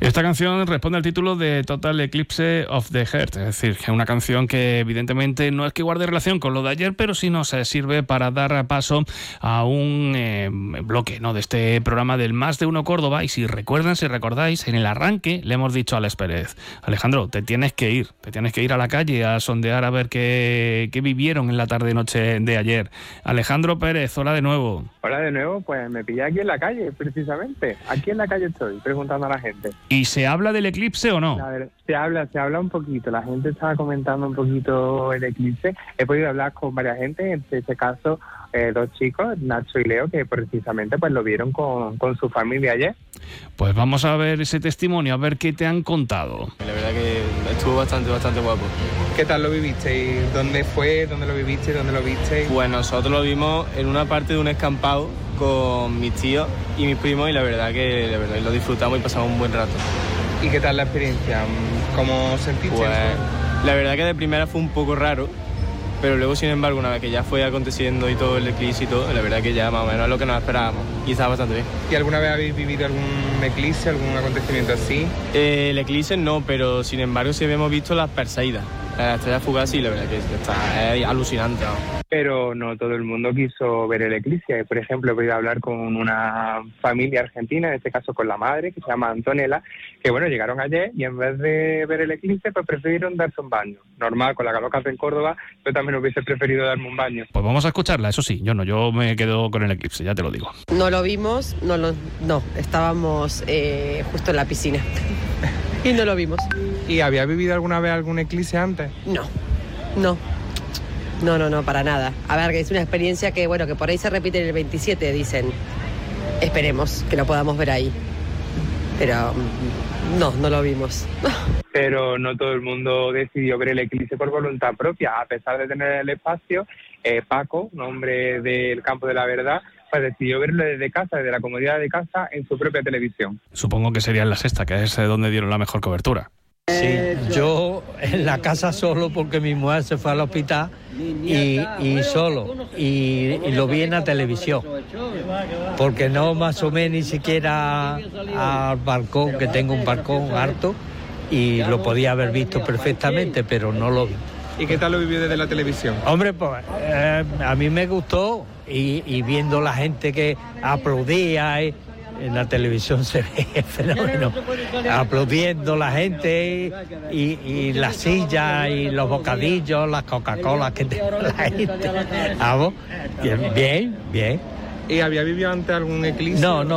Esta canción responde al título de Total Eclipse of the Heart, es decir, que es una canción que evidentemente no es que guarde relación con lo de ayer, pero sí nos sirve para dar paso a un bloque, ¿no?, de este programa del Más de Uno Córdoba. Y si recordáis, en el arranque le hemos dicho a Alex Pérez: Alejandro, te tienes que ir a la calle a sondear a ver qué vivieron en la tarde-noche de ayer. Alejandro Pérez, hola de nuevo. Hola de nuevo, pues me pillé aquí en la calle, precisamente. Aquí en la calle estoy, preguntando a la gente. ¿Y se habla del eclipse o no? A ver, se habla un poquito. La gente estaba comentando un poquito el eclipse. He podido hablar con varias gente, en este caso dos chicos, Nacho y Leo, que precisamente pues lo vieron con su familia ayer. Pues vamos a ver ese testimonio, a ver qué te han contado. La verdad que estuvo bastante guapo. ¿Qué tal lo vivisteis? ¿Dónde fue? ¿Dónde lo vivisteis? ¿Dónde lo visteis? Pues nosotros lo vimos en una parte de un escampado con mis tíos y mis primos, y la verdad que lo disfrutamos y pasamos un buen rato. ¿Y qué tal la experiencia? ¿Cómo sentiste? Pues la verdad que de primera fue un poco raro, pero luego, sin embargo, una vez que ya fue aconteciendo y todo el eclipse y todo, la verdad que ya más o menos es lo que nos esperábamos y estaba bastante bien. ¿Y alguna vez habéis vivido algún eclipse, algún acontecimiento así? El eclipse no, pero sin embargo sí habíamos visto las Perseidas, las estrellas fugaces, y la verdad que es alucinante, ¿no? Pero no todo el mundo quiso ver el eclipse. Por ejemplo, he podido hablar con una familia argentina, en este caso con la madre, que se llama Antonella, que bueno, llegaron ayer y en vez de ver el eclipse, pues prefirieron darse un baño. Normal, con la calor que hace en Córdoba, yo también hubiese preferido darme un baño. Pues vamos a escucharla, eso sí, yo me quedo con el eclipse, ya te lo digo. No lo vimos, no, estábamos justo en la piscina y no lo vimos. ¿Y había vivido alguna vez algún eclipse antes? No, para nada. A ver, que es una experiencia que, bueno, que por ahí se repite en el 27, dicen. Esperemos que lo podamos ver ahí. Pero no lo vimos. Pero no todo el mundo decidió ver el eclipse por voluntad propia. A pesar de tener el espacio, Paco, un hombre del campo de la verdad, pues decidió verlo desde casa, desde la comodidad de casa, en su propia televisión. Supongo que sería en La Sexta, que es donde dieron la mejor cobertura. Sí, yo en la casa solo porque mi mujer se fue al hospital y solo, y lo vi en la televisión, porque no me asomé ni siquiera al balcón, que tengo un balcón harto, y lo podía haber visto perfectamente, pero no lo vi. ¿Y qué tal lo vivió desde la televisión? Hombre, pues a mí me gustó, y viendo la gente que aplaudía, en la televisión se ve el fenómeno, aplaudiendo la gente y las sillas y los bocadillos, las Coca-Cola que te la gente. Vamos, bien. ¿Y había vivido antes algún eclipse? No.